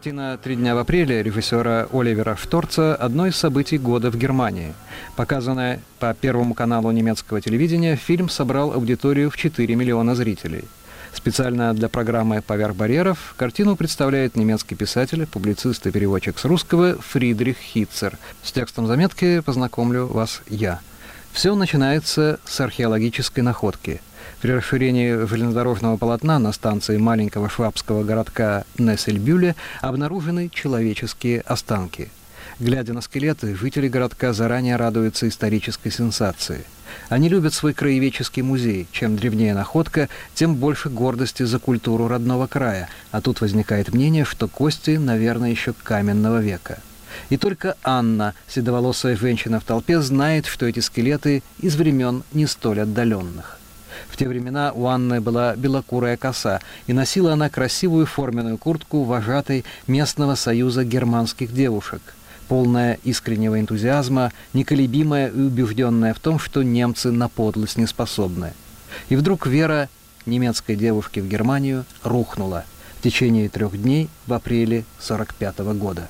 Картина «Три дня в апреле» режиссера Оливера Шторца – одно из событий года в Германии. Показанная по Первому каналу немецкого телевидения, фильм собрал аудиторию в 4 миллиона зрителей. Специально для программы «Поверх барьеров» картину представляет немецкий писатель, публицист и переводчик с русского Фридрих Хитцер. С текстом заметки познакомлю вас я. Все начинается с археологической находки. При расширении железнодорожного полотна на станции маленького швабского городка Нессельбюле обнаружены человеческие останки. Глядя на скелеты, жители городка заранее радуются исторической сенсации. Они любят свой краеведческий музей. Чем древнее находка, тем больше гордости за культуру родного края. А тут возникает мнение, что кости, наверное, еще каменного века. И только Анна, седоволосая женщина в толпе, знает, что эти скелеты из времен не столь отдаленных. В те времена у Анны была белокурая коса, и носила она красивую форменную куртку вожатой местного союза германских девушек, полная искреннего энтузиазма, неколебимая и убежденная в том, что немцы на подлость не способны. И вдруг вера немецкой девушки в Германию рухнула в течение 3 дней в апреле 1945 года.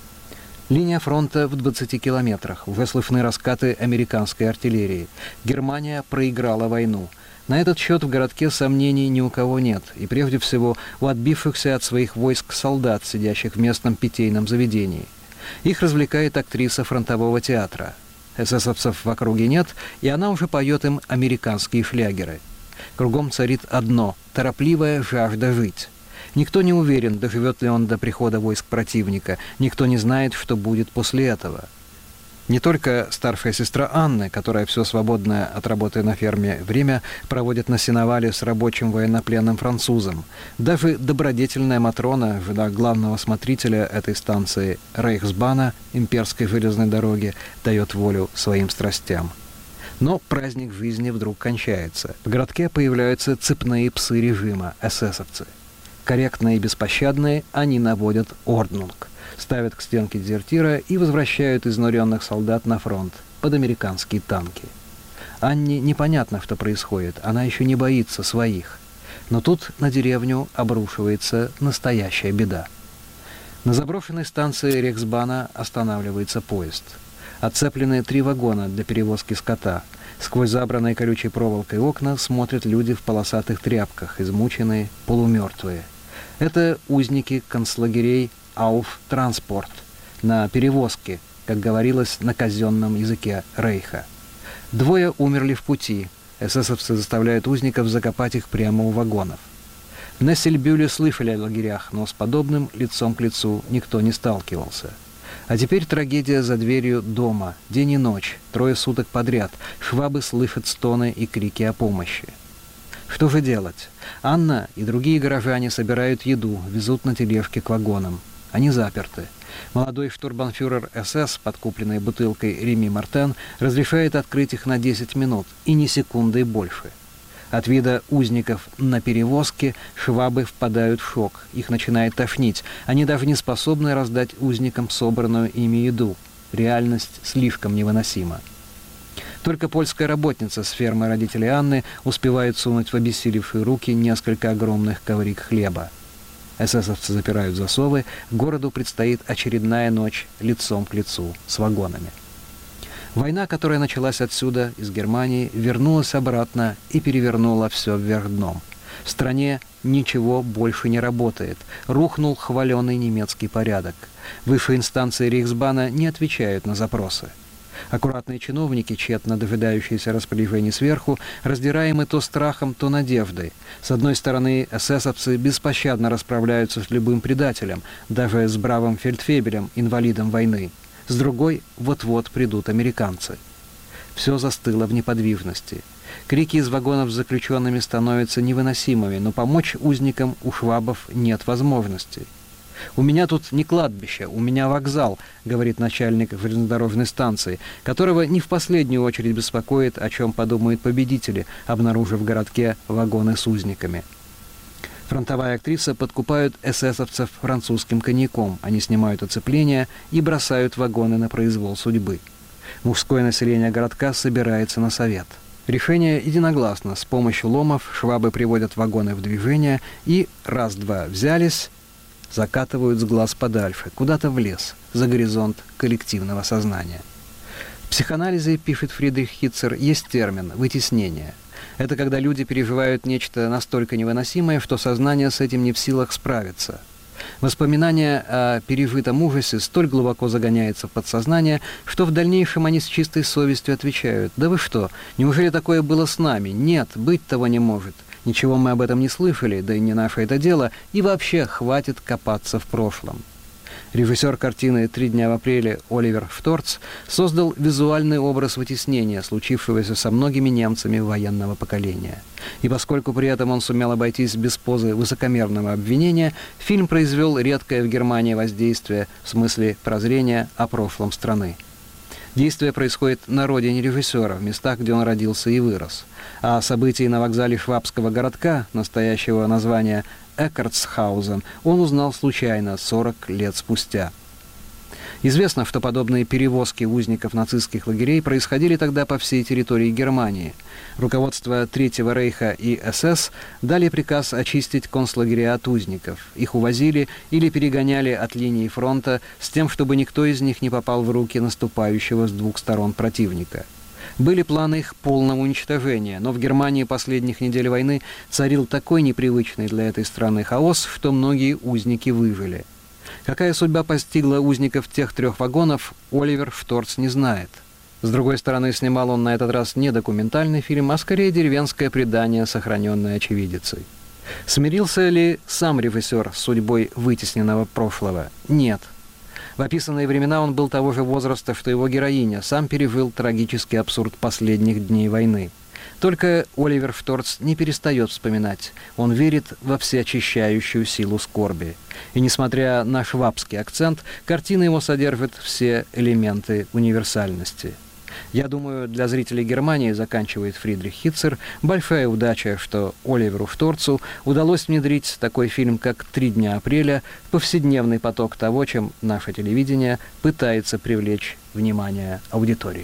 Линия фронта в 20 километрах, уже слышны раскаты американской артиллерии. Германия проиграла войну. На этот счет в городке сомнений ни у кого нет, и прежде всего у отбившихся от своих войск солдат, сидящих в местном питейном заведении. Их развлекает актриса фронтового театра. Эсэсовцев в округе нет, и она уже поет им американские шлягеры. Кругом царит одно – торопливая жажда жить. Никто не уверен, доживет ли он до прихода войск противника, никто не знает, что будет после этого. Не только старшая сестра Анны, которая все свободное от работы на ферме время проводит на сеновале с рабочим военнопленным французом. Даже добродетельная Матрона, жена главного смотрителя этой станции Рейхсбана, имперской железной дороги, дает волю своим страстям. Но праздник жизни вдруг кончается. В городке появляются цепные псы режима, эсэсовцы. Корректные и беспощадные, они наводят орднунг, ставят к стенке дезертира и возвращают изнуренных солдат на фронт под американские танки. Анне непонятно, что происходит, она еще не боится своих. Но тут на деревню обрушивается настоящая беда. На заброшенной станции Рейхсбана останавливается поезд. Отцеплены 3 вагона для перевозки скота. Сквозь забранные колючей проволокой окна смотрят люди в полосатых тряпках, измученные, полумертвые. Это узники концлагерей «Ауфтранспорт» на перевозке, как говорилось на казенном языке Рейха. 2 умерли в пути. Эсэсовцы заставляют узников закопать их прямо у вагонов. В Нессельбюле слышали о лагерях, но с подобным лицом к лицу никто не сталкивался. А теперь трагедия за дверью дома, день и ночь, 3 суток подряд. Швабы слышат стоны и крики о помощи. Что же делать? Анна и другие горожане собирают еду, везут на тележке к вагонам. Они заперты. Молодой штурбанфюрер СС, подкупленный бутылкой Реми Мартен, разрешает открыть их на 10 минут, и ни секунды больше. От вида узников на перевозке швабы впадают в шок. Их начинает тошнить. Они даже не способны раздать узникам собранную ими еду. Реальность слишком невыносима. Только польская работница с фермы родителей Анны успевает сунуть в обессилевшие руки несколько огромных ковриг хлеба. Эсэсовцы запирают засовы. Городу предстоит очередная ночь лицом к лицу с вагонами. Война, которая началась отсюда, из Германии, вернулась обратно и перевернула все вверх дном. В стране ничего больше не работает. Рухнул хваленый немецкий порядок. Высшие инстанции Рейхсбана не отвечают на запросы. Аккуратные чиновники, тщетно дожидающиеся распоряжений сверху, раздираемы то страхом, то надеждой. С одной стороны, эсэсовцы беспощадно расправляются с любым предателем, даже с бравым фельдфебелем, инвалидом войны. С другой, вот-вот придут американцы. Все застыло в неподвижности. Крики из вагонов с заключенными становятся невыносимыми, но помочь узникам у швабов нет возможности. «У меня тут не кладбище, у меня вокзал», — говорит начальник железнодорожной станции, которого не в последнюю очередь беспокоит, о чем подумают победители, обнаружив в городке вагоны с узниками. Фронтовая актриса подкупают эсэсовцев французским коньяком. Они снимают оцепление и бросают вагоны на произвол судьбы. Мужское население городка собирается на совет. Решение единогласно. С помощью ломов швабы приводят вагоны в движение и, раз-два взялись, закатывают с глаз подальше, куда-то в лес, за горизонт коллективного сознания. В психоанализе, пишет Фридрих Хитцер, есть термин «вытеснение». Это когда люди переживают нечто настолько невыносимое, что сознание с этим не в силах справиться. Воспоминание о пережитом ужасе столь глубоко загоняется в подсознание, что в дальнейшем они с чистой совестью отвечают: «Да вы что, неужели такое было с нами? Нет, быть того не может. Ничего мы об этом не слышали, да и не наше это дело, и вообще хватит копаться в прошлом». Режиссер картины «Три дня в апреле» Оливер Шторц создал визуальный образ вытеснения, случившегося со многими немцами военного поколения. И поскольку при этом он сумел обойтись без позы высокомерного обвинения, фильм произвел редкое в Германии воздействие в смысле прозрения о прошлом страны. Действие происходит на родине режиссера, в местах, где он родился и вырос. А события на вокзале Швабского городка, настоящего названия Эккартсхаузен, он узнал случайно 40 лет спустя. Известно, что подобные перевозки узников нацистских лагерей происходили тогда по всей территории Германии. Руководство Третьего рейха и СС дали приказ очистить концлагеря от узников. Их увозили или перегоняли от линии фронта с тем, чтобы никто из них не попал в руки наступающего с двух сторон противника. Были планы их полного уничтожения, но в Германии последних недель войны царил такой непривычный для этой страны хаос, что многие узники выжили. Какая судьба постигла узников тех 3 вагонов, Оливер Шторц не знает. С другой стороны, снимал он на этот раз не документальный фильм, а скорее деревенское предание, сохраненное очевидицей. Смирился ли сам режиссер с судьбой вытесненного прошлого? Нет. В описанные времена он был того же возраста, что его героиня, сам пережил трагический абсурд последних дней войны. Только Оливер Шторц не перестает вспоминать. Он верит во всеочищающую силу скорби. И несмотря на швабский акцент, картина его содержит все элементы универсальности. Я думаю, для зрителей Германии, заканчивает Фридрих Хитцер, большая удача, что Оливеру Шторцу удалось внедрить такой фильм, как «Три дня апреля», в повседневный поток того, чем наше телевидение пытается привлечь внимание аудитории.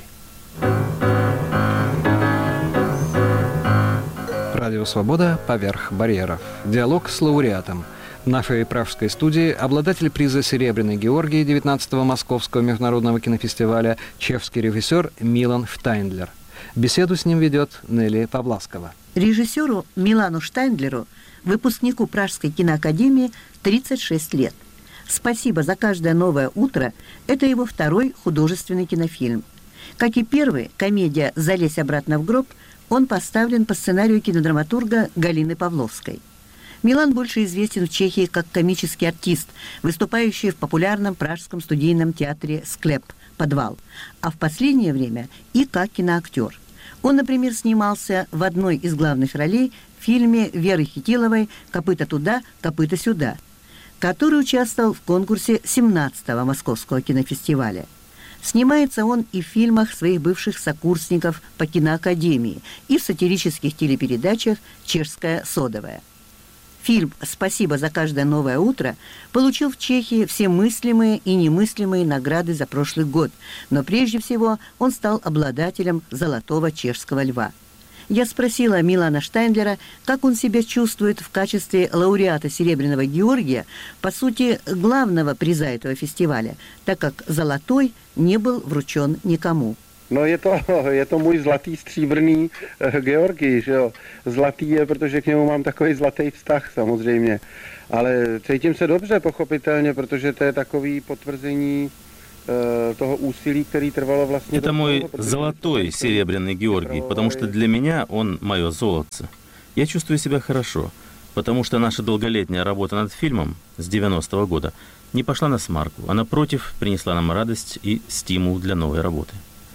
Радио «Свобода. Поверх барьеров». Диалог с лауреатом. В нашей пражской студии обладатель приза «Серебряный Георгий» 19-го Московского международного кинофестиваля, чешский режиссер Милан Штайндлер. Беседу с ним ведет Нелли Павласкова. Режиссеру Милану Штайндлеру, выпускнику Пражской киноакадемии, 36 лет. «Спасибо за каждое новое утро» – это его 2-й художественный кинофильм. Как и первый, комедия «Залезь обратно в гроб», он поставлен по сценарию кинодраматурга Галины Павловской. Милан больше известен в Чехии как комический артист, выступающий в популярном пражском студийном театре «Склеп» «Подвал», а в последнее время и как киноактер. Он, например, снимался в одной из главных ролей в фильме Веры Хитиловой «Копыта туда, копыта сюда», который участвовал в конкурсе 17-го Московского кинофестиваля. Снимается он и в фильмах своих бывших сокурсников по киноакадемии, и в сатирических телепередачах «Чешская содовая». Фильм «Спасибо за каждое новое утро» получил в Чехии все мыслимые и немыслимые награды за прошлый год, но прежде всего он стал обладателем «Золотого чешского льва». Я спросила Милана Штайндлера, как он себя чувствует в качестве лауреата «Серебряного Георгия», по сути, главного приза этого фестиваля, так как «Золотой» не был вручен никому. No je to můj zlatý stříbrný Georgij, že jo. Zlatý je, protože k němu mám takový zlatý vztah samozřejmě. Ale cítím se dobře, pochopitelně, protože to je takový potvrzení toho úsilí, který trvalo vlastně... Это мой золотой серебряный Георгий, потому что для меня он мое золотце. Я чувствую себя хорошо, потому что наша долголетняя работа над фильмом с 90-го года не пошла на смарку, а напротив принесла нам радость и стимул для новой работы.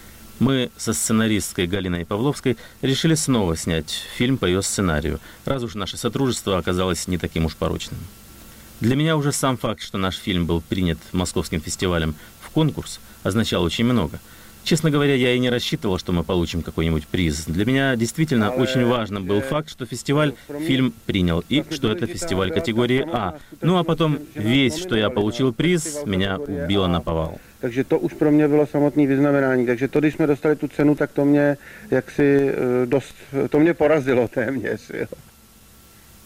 Мы со сценаристкой Галиной Павловской решили снова снять фильм по ее сценарию, раз уж наше сотрудничество оказалось не таким уж порочным. Для меня уже сам факт, что наш фильм был принят Московским фестивалем в конкурс, означал очень много. Честно говоря, я и не рассчитывал, что мы получим какой-нибудь приз. Для меня действительно очень важным был факт, что фестиваль фильм принял, и что это фестиваль категории А. Ну а потом весь, что я получил приз, меня убило наповал. Takže to už pro mě bylo samotné vyznamenání. Takže to, když jsme dostali tu cenu, tak to mě jaksi dost, to mě porazilo téměř. Jo.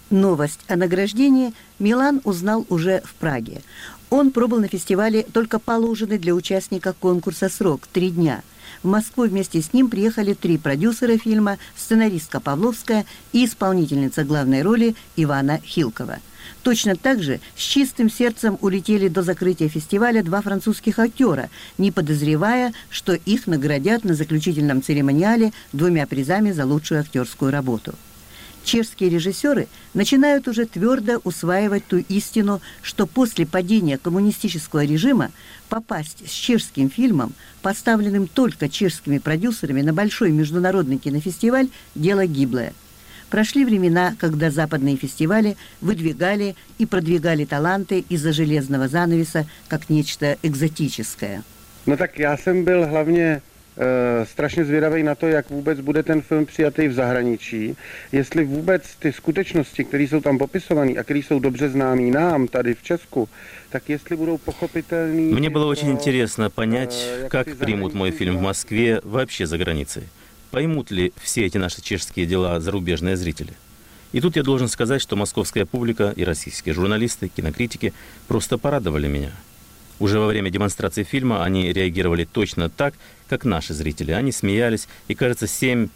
Новость о награждении Милан узнал уже в Праге. Он пробыл на фестивале только положенный для участника конкурса срок – 3 дня. В Москву вместе с ним приехали 3 продюсера фильма, сценаристка Павловская и исполнительница главной роли Ивана Хилкова. Точно так же с чистым сердцем улетели до закрытия фестиваля 2 французских актера, не подозревая, что их наградят на заключительном церемониале 2 призами за лучшую актерскую работу. Чешские режиссеры начинают уже твердо усваивать ту истину, что после падения коммунистического режима попасть с чешским фильмом, поставленным только чешскими продюсерами на большой международный кинофестиваль, дело гиблое. Прошли времена, когда западные фестивали выдвигали и продвигали таланты из-за железного занавеса как нечто экзотическое. No tak já jsem byl hlavně strašně zvědavý na to, jak vůbec bude ten film přijatý v zahraničí, jestli vůbec ty skutečnosti, které jsou tam popisované a které jsou dobře známé nám tady v Česku, tak jestli budou pochopitelný. Мне было очень интересно понять, как примут мой фильм в Москве, вообще за границей. Поймут ли все эти наши чешские дела зарубежные зрители? И тут я должен сказать, что московская публика и российские журналисты, кинокритики просто порадовали меня. Уже во время демонстрации фильма они реагировали точно так, как наши зрители. Они смеялись и, кажется,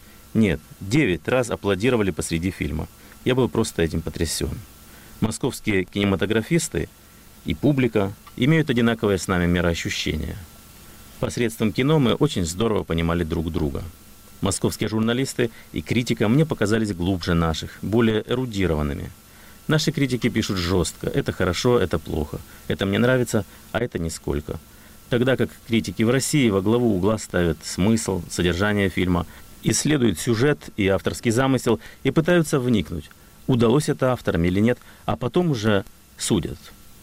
9 раз аплодировали посреди фильма. Я был просто этим потрясен. Московские кинематографисты и публика имеют одинаковое с нами мироощущение. Посредством кино мы очень здорово понимали друг друга. Московские журналисты и критика мне показались глубже наших, более эрудированными. Наши критики пишут жестко. Это хорошо, это плохо. Это мне нравится, а это нисколько. Тогда как критики в России во главу угла ставят смысл, содержание фильма, исследуют сюжет и авторский замысел и пытаются вникнуть, удалось это авторам или нет, а потом уже судят.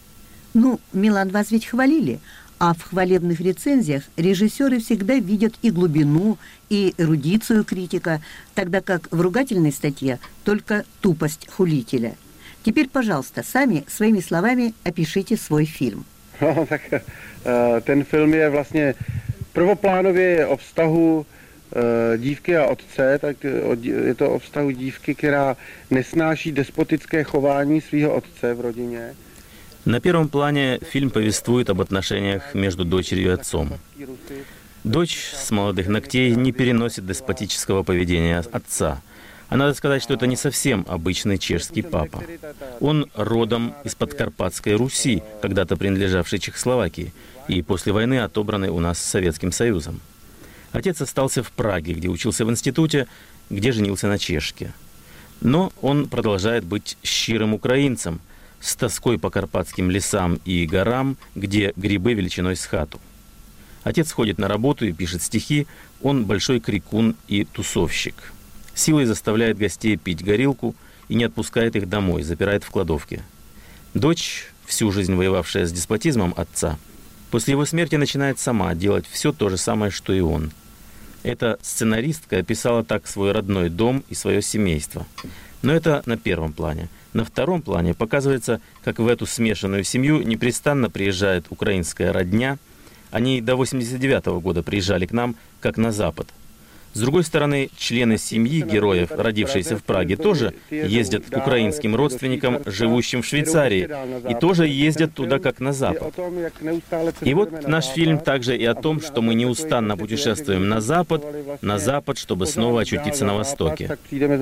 Ну, Милан, вас ведь хвалили, а в хвалебных рецензиях режиссеры всегда видят и глубину, и эрудицию критика, тогда как в ругательной статье только тупость хулителя. Теперь, пожалуйста, сами своими словами опишите свой фильм. No, tak ten film je vlastně prvoplánově o vztahu dívky a otce, tak je to o vztahu dívky, která nesnáší despotické chování svého otce v rodině. На первом плане фильм повествует об отношениях между дочерью и отцом. Дочь с молодых ногтей не переносит деспотического поведения отца. А надо сказать, что это не совсем обычный чешский папа. Он родом из Подкарпатской Руси, когда-то принадлежавшей Чехословакии, и после войны отобранный у нас Советским Союзом. Отец остался в Праге, где учился в институте, где женился на чешке. Но он продолжает быть щирым украинцем, с тоской по карпатским лесам и горам, где грибы величиной с хату. Отец ходит на работу и пишет стихи, он большой крикун и тусовщик. Силой заставляет гостей пить горилку и не отпускает их домой, запирает в кладовке. Дочь, всю жизнь воевавшая с деспотизмом отца, после его смерти начинает сама делать все то же самое, что и он. Эта сценаристка описала так свой родной дом и свое семейство. Но это на первом плане. На втором плане показывается, как в эту смешанную семью непрестанно приезжает украинская родня. Они до 1989 года приезжали к нам, как на Запад. С другой стороны, члены семьи героев, родившиеся в Праге, тоже ездят к украинским родственникам, живущим в Швейцарии, и тоже ездят туда, как на Запад. И вот наш фильм также и о том, что мы неустанно путешествуем на Запад, чтобы снова очутиться на Востоке.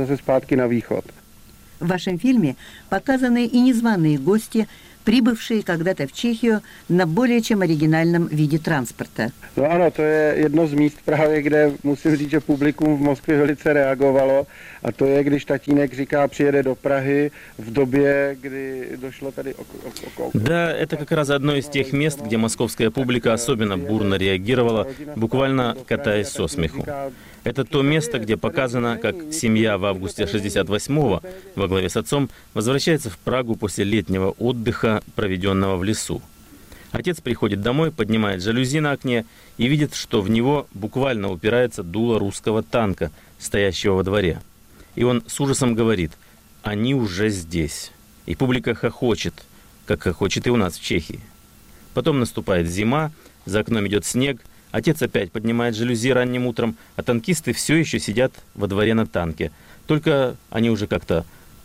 В вашем фильме показаны и незваные гости, прибывшие когда-то в Чехию на более чем оригинальном виде транспорта. No ano, to je jedno z míst právě, kde musím říct, že publikum v Moskvě velice reagovalo. A to je, když tatínek říká, přijede do Prahy v době, kdy došlo tady Да, это как раз одно из тех мест, где московская публика особенно бурно реагировала, буквально катаясь со смеху. Это то место, где показано, как семья в августе 68-го во главе с отцом возвращается в Прагу после летнего отдыха, проведенного в лесу. Отец приходит домой, поднимает жалюзи на окне и видит, что в него буквально упирается дуло русского танка, стоящего во дворе. И он с ужасом говорит: «Они уже здесь». И публика хохочет, как хохочет и у нас в Чехии. Потом наступает зима, за окном идет снег, отец опять поднимает жалюзи ранним утром, а танкисты все еще сидят во дворе на танке. Только они уже как-то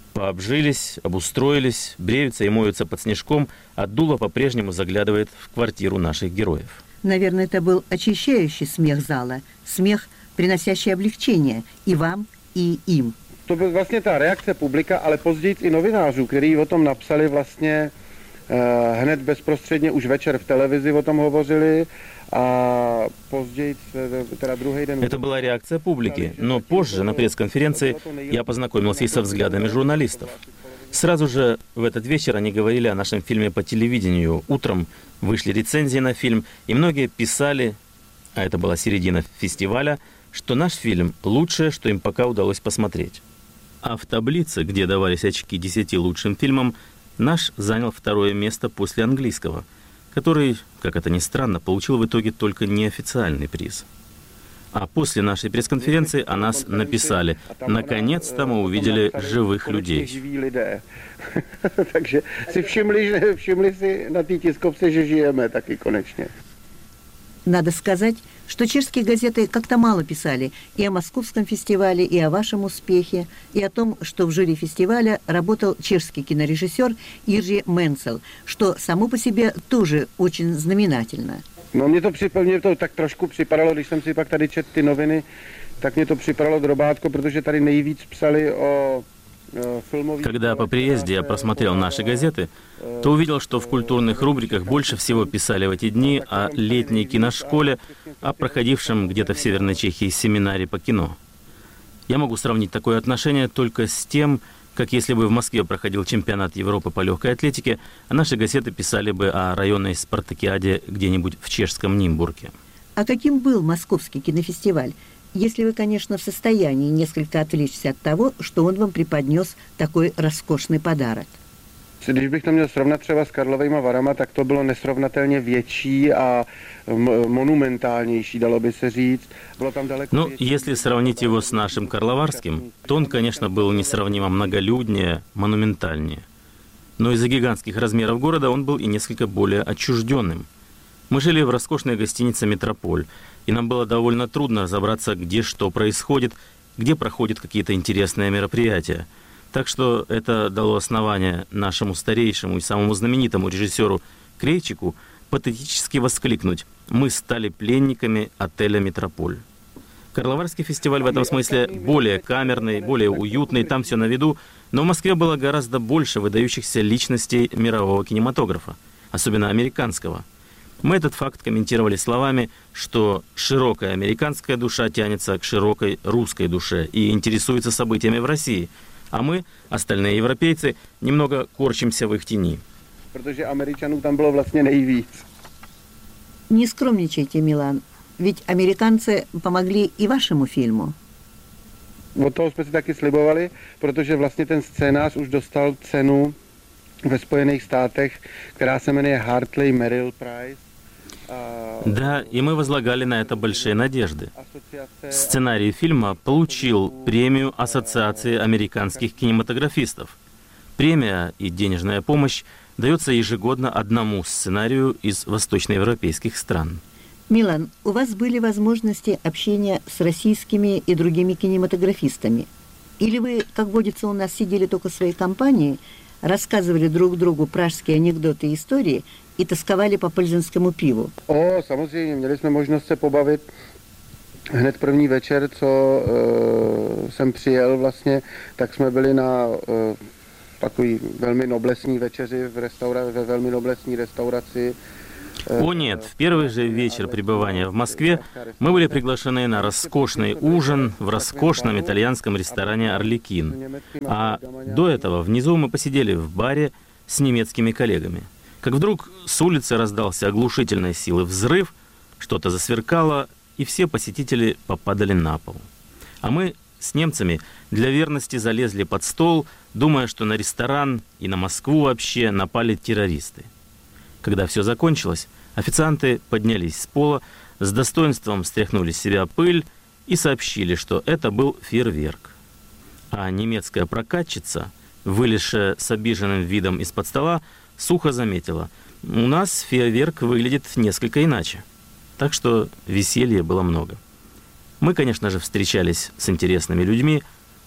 Пообжились, обустроились, бреются и моются под снежком, а дуло по-прежнему заглядывает в квартиру наших героев. Наверное, это был очищающий смех зала, смех, приносящий облегчение и вам, и им. To byla vlastně ta reakce publika, ale později i novinářů, kteří o tom napsali vlastně hned bezprostředně už večer v televizi o tom hovořili a později, teda druhý den... Это была реакция публики, но позже на пресс-конференции я познакомился и со взглядами журналистов. Сразу же в этот вечер они говорили о нашем фильме по телевидению. Утром вышли рецензии на фильм, и многие писали, а это была середина фестиваля, что наш фильм лучшее, что им пока удалось посмотреть. А в таблице, где давались очки 10 лучшим фильмам, наш занял второе место после английского, который, как это ни странно, получил в итоге только неофициальный приз. А после нашей пресс-конференции о нас написали: «Наконец-то мы увидели живых людей». Takže si všimli si na té tiskovce, že žijeme taky konečně. Надо сказать, что чешские газеты как-то мало писали и о московском фестивале, и о вашем успехе, и о том, что в жюри фестиваля работал чешский кинорежиссер Иржи Менцел, что само по себе тоже очень знаменательно. No mě to tak trošku připadalo, když jsem si pak tady četl ty noviny, tak mě to připadalo drobátko, protože tady nejvíc psali o filmových... Когда по приезде я просмотрел наши газеты, то увидел, что в культурных рубриках больше всего писали в эти дни о летней киношколе, о проходившем где-то в Северной Чехии семинаре по кино. Я могу сравнить такое отношение только с тем, как если бы в Москве проходил чемпионат Европы по легкой атлетике, а наши газеты писали бы о районной спартакиаде где-нибудь в чешском Нимбурге. А каким был московский кинофестиваль? Если вы, конечно, в состоянии несколько отвлечься от того, что он вам преподнес такой роскошный подарок. Když bych to měl srovnat třeba s Karlovejma Varama, tak to bylo nesrovnatelně větší a monumentálnější, dalo by se říct. Bylo tam daleko Ну, если сравнить его с нашим Карловарским, то он, конечно, был несравнимо многолюднее, монументальнее. Но из-за гигантских размеров города он был и несколько более отчужденным. Мы жили в роскошной гостинице «Метрополь», и нам было довольно трудно разобраться, где что происходит, где проходят какие-то интересные мероприятия. Так что это дало основание нашему старейшему и самому знаменитому режиссеру Крейчику патетически воскликнуть: «Мы стали пленниками отеля «Метрополь». Карловарский фестиваль в этом смысле более камерный, более уютный, там все на виду, но в Москве было гораздо больше выдающихся личностей мирового кинематографа, особенно американского. Мы этот факт комментировали словами, что широкая американская душа тянется к широкой русской душе и интересуется событиями в России, а мы, остальные европейцы, немного корчимся в их тени. Protože Američanů tam bylo vlastně nejvíc. Не скромничайте, Милан, ведь американцы помогли и вашему фильму. Od toho jsme si taky slibovali, protože vlastně ten scénář už dostal cenu ve Spojených státech, která se jmenuje Hartley Merrill Prize. Да, и мы возлагали на это большие надежды. Сценарий фильма получил премию Ассоциации американских кинематографистов. Премия и денежная помощь дается ежегодно одному сценарию из восточноевропейских стран. Милан, у вас были возможности общения с российскими и другими кинематографистами? Или вы, как водится у нас, сидели только в своей компании, рассказывали друг другу пражские анекдоты и истории и тосковали по пользенскому пиву? Samozřejmě, měli jsme možnost se pobavit hned první večer, co jsem přijel vlastně, tak jsme byli na takový velmi noblesní večeři ve velmi noblesní restauraci. О нет, в первый же вечер пребывания в Москве мы были приглашены на роскошный ужин в роскошном итальянском ресторане «Арлекин». А до этого внизу мы посидели в баре с немецкими коллегами. Как вдруг с улицы раздался оглушительной силы взрыв, что-то засверкало, и все посетители попадали на пол. А мы с немцами для верности залезли под стол, думая, что на ресторан и на Москву вообще напали террористы. Когда все закончилось, официанты поднялись с пола, с достоинством стряхнули с себя пыль и сообщили, что это был фейерверк. А немецкая прокатчица, вылезшая с обиженным видом из-под стола, сухо заметила: «У нас фейерверк выглядит несколько иначе». Так что веселья было много. Мы, конечно же, встречались с интересными людьми,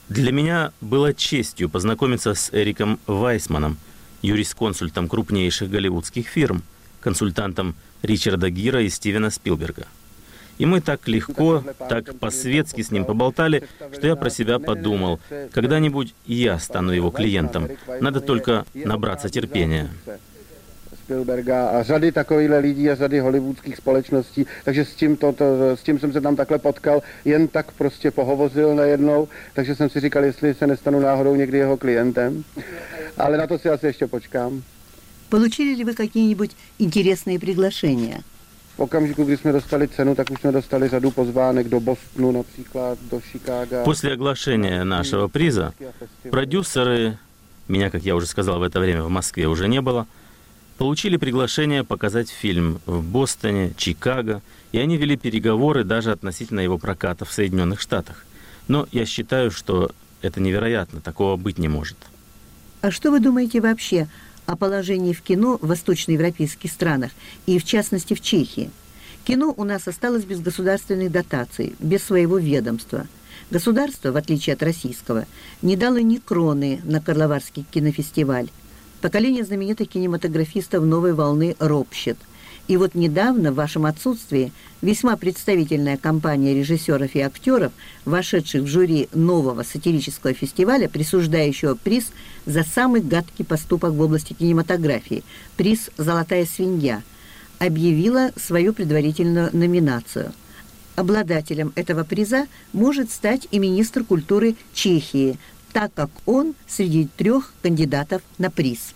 Для меня было честью познакомиться с Эриком Вайсманом, юрисконсультом крупнейших голливудских фирм, консультантом Ричарда Гира и Стивена Спилберга. И мы так легко, так по-светски с ним поболтали, что я про себя подумал, когда-нибудь и я стану его клиентом. Надо только nabrat терпения. Spielberga a řady takovýchhle lidí a řady hollywoodských společností, takže s tím jsem se tam takhle potkal, jen tak prostě pohovořil najednou, takže jsem si říkal, jestli se nestanu náhodou někdy jeho klientem, ale na to si asi ještě počkám. Получили ли вы какие-нибудь интересные приглашения? V okamžiku, kdy jsme dostali cenu, tak už jsme dostali řadu pozvánek do Bostonu například, do Chicaga. После оглашения нашего приза продюсеры, меня, как я уже сказал, в это время в Москве уже не было, получили приглашение показать фильм в Бостоне, Чикаго, и они вели переговоры даже относительно его проката в Соединенных Штатах. Но я считаю, что это невероятно, такого быть не может. А что вы думаете вообще о положении в кино в восточноевропейских странах и, в частности, в Чехии? Кино у нас осталось без государственной дотации, без своего ведомства. Государство, в отличие от российского, не дало ни кроны на Карловарский кинофестиваль. Поколение знаменитых кинематографистов новой волны ропщет. И вот недавно, в вашем отсутствии, весьма представительная компания режиссеров и актеров, вошедших в жюри нового сатирического фестиваля, присуждающего приз за самый гадкий поступок в области кинематографии, приз «Золотая свинья», объявила свою предварительную номинацию. Обладателем этого приза может стать и министр культуры Чехии, так как он среди 3 кандидатов на приз.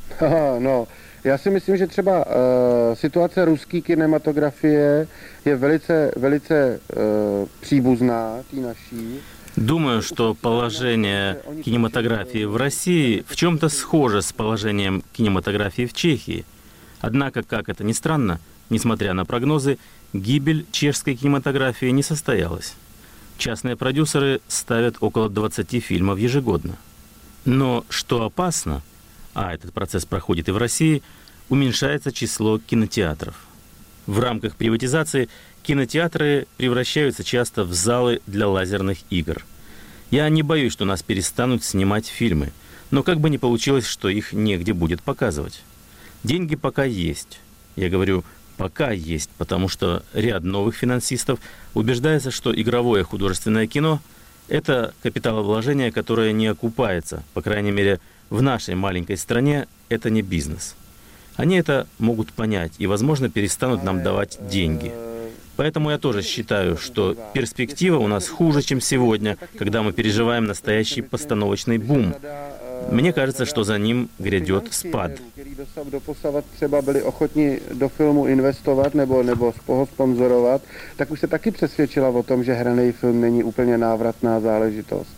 No, já si myslím, že třeba situace ruské kinematografie je velice příbuzná té naší. Думаю, что положение кинематографии в России в чем-то схоже с положением кинематографии в Чехии. Однако, как это ни странно, несмотря на прогнозы, гибель чешской кинематографии не состоялась. Частные продюсеры ставят около 20 фильмов ежегодно. Но что опасно, а этот процесс проходит и в России, уменьшается число кинотеатров. В рамках приватизации кинотеатры превращаются часто в залы для лазерных игр. Я не боюсь, что нас перестанут снимать фильмы, но как бы ни получилось, что их негде будет показывать. Деньги пока есть. Я говорю «пока есть», потому что ряд новых финансистов убеждается, что игровое художественное кино – это капиталовложение, которое не окупается. По крайней мере, в нашей маленькой стране это не бизнес. Они это могут понять и, возможно, перестанут нам давать деньги. Поэтому я тоже считаю, что перспектива у нас хуже, чем сегодня, когда мы переживаем настоящий постановочный бум. Мне кажется, что за ним грядет спад. Doposavat třeba byli ochotni do filmu investovat nebo ho sponzorovat, tak už se taky přesvědčila o tom, že hraný film není úplně návratná záležitost.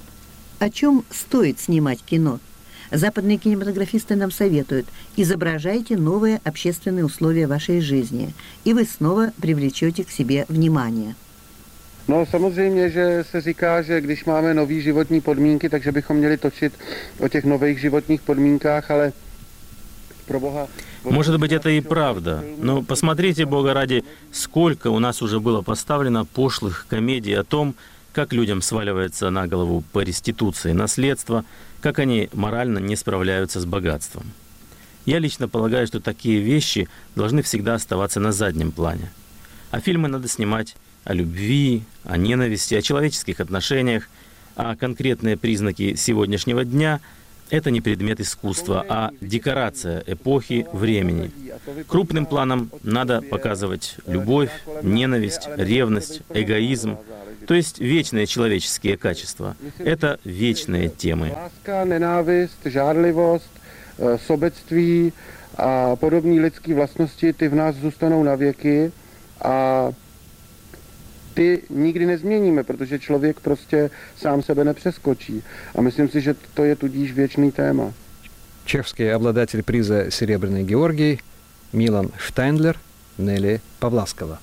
О чем стоит снимать кино? Западные кинематографисты нам советуют: изображайте новые общественные условия вашей жизни, и вы снова привлечете к себе внимание. No samozřejmě, že se říká, že když máme nový životní podmínky, takže bychom měli točit o těch nových životních podmínkách, ale pro Boha... Может быть, это и правда, но посмотрите, Бога ради, сколько у нас уже было поставлено пошлых комедий о том, как людям сваливается на голову по реституции наследство, как они морально не справляются с богатством. Я лично полагаю, что такие вещи должны всегда оставаться на заднем плане. А фильмы надо снимать о любви, о ненависти, о человеческих отношениях, а конкретные признаки сегодняшнего дня – это не предмет искусства, а декорация эпохи, времени. Крупным планом надо показывать любовь, ненависть, ревность, эгоизм, то есть вечные человеческие качества. Это вечные темы. Láska, nenávist, žárlivost, sobectví a podobné lidské vlastnosti, ty v nás zůstanou na věky a ty nikdy nezměníme, protože člověk prostě sám sebe nepřeskočí. A myslím si, že to je tudíž věčný téma. Чешский обладатель приза «Серебряный Георгий» Милан Штайндлер, Нелли Павласкова.